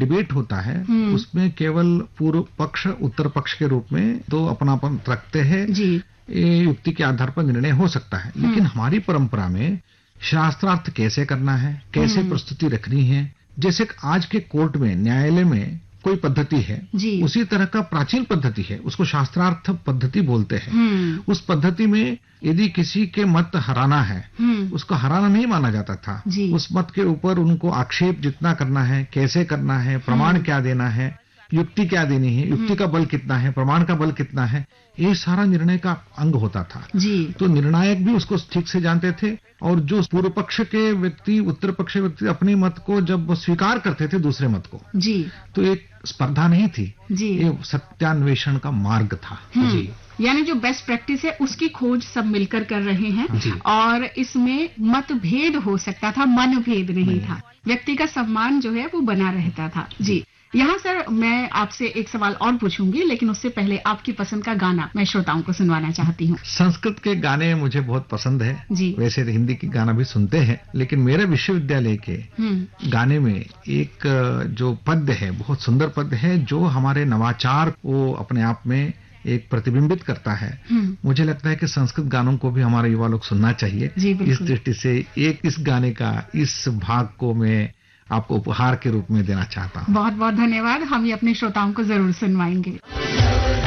Debate होता है उसमें केवल पूर्व पक्ष उत्तर पक्ष के रूप में तो अपनापन रखते हैं, ये युक्ति के आधार पर निर्णय हो सकता है। लेकिन हमारी परंपरा में शास्त्रार्थ कैसे करना है, कैसे प्रस्तुति रखनी है, जैसे आज के कोर्ट में न्यायालय में कोई पद्धति है, उसी तरह का प्राचीन पद्धति है, उसको शास्त्रार्थ पद्धति बोलते हैं। उस पद्धति में यदि किसी के मत हराना है, उसको हराना नहीं माना जाता था। उस मत के ऊपर उनको आक्षेप जितना करना है, कैसे करना है, प्रमाण क्या देना है, युक्ति क्या देनी है, युक्ति का बल कितना है, प्रमाण का बल कितना है, ये सारा निर्णय का अंग होता था। तो निर्णायक भी उसको ठीक से जानते थे, और जो पूर्व पक्ष के व्यक्ति उत्तर पक्ष के व्यक्ति अपने मत को जब स्वीकार करते थे दूसरे मत को, तो एक स्पर्धा नहीं थी, ये सत्यान्वेषण का मार्ग था। यानी जो बेस्ट प्रैक्टिस है उसकी खोज सब मिलकर कर रहे हैं, और इसमें मतभेद हो सकता था, मनभेद नहीं था, व्यक्ति का सम्मान जो है वो बना रहता था। यहाँ सर मैं आपसे एक सवाल और पूछूंगी, लेकिन उससे पहले आपकी पसंद का गाना मैं श्रोताओं को सुनवाना चाहती हूँ। संस्कृत के गाने मुझे बहुत पसंद है, वैसे तो हिंदी के गाना भी सुनते हैं, लेकिन मेरे विश्वविद्यालय के गाने में एक जो पद्य है, बहुत सुंदर पद्य है, जो हमारे नवाचार को अपने आप में एक प्रतिबिंबित करता है। मुझे लगता है कि संस्कृत गानों को भी हमारे युवा लोग सुनना चाहिए। इस दृष्टि से एक इस गाने का इस भाग को मैं आपको उपहार के रूप में देना चाहता हूँ। बहुत बहुत धन्यवाद, हम ये अपने श्रोताओं को जरूर सुनवाएंगे।